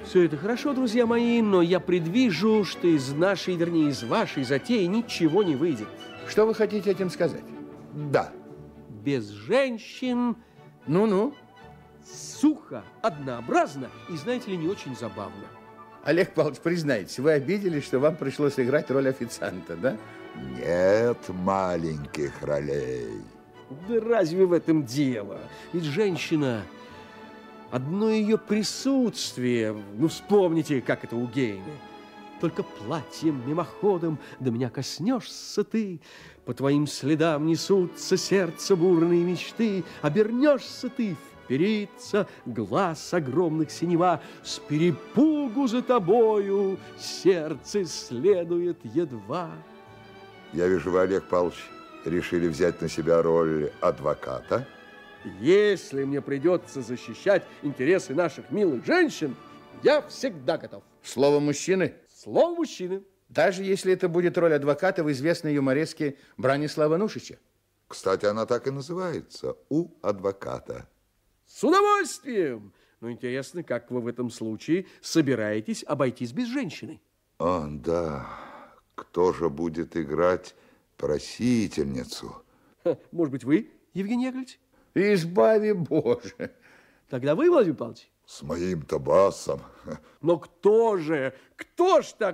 Все это хорошо, друзья мои, но я предвижу, что из нашей, вернее, из вашей затеи ничего не выйдет. Что вы хотите этим сказать? Да. Без женщин... Ну-ну. Сухо, однообразно и, знаете ли, не очень забавно. Олег Павлович, признайтесь, вы обиделись, что вам пришлось играть роль официанта, да? Нет маленьких ролей. Да разве в этом дело? Ведь женщина, одно ее присутствие, ну вспомните, как это у Гейне. Только платьем мимоходом до меня коснешься ты, по твоим следам несутся сердца бурные мечты, обернешься ты впериться, глаз огромных синева, с перепугу за тобою сердце следует едва. Я вижу, вы, Олег Павлович, решили взять на себя роль адвоката. Если мне придется защищать интересы наших милых женщин, я всегда готов. Слово мужчины? Слово мужчины. Даже если это будет роль адвоката в известной юмореске Бранислава Нушича. Кстати, она так и называется, у адвоката. С удовольствием. Но интересно, как вы в этом случае собираетесь обойтись без женщины? О, да. Кто же будет играть просительницу? Может быть, вы, Евгений Яковлевич? Избави Боже. Тогда вы, Владимир Павлович? С моим-то басом. Но кто же так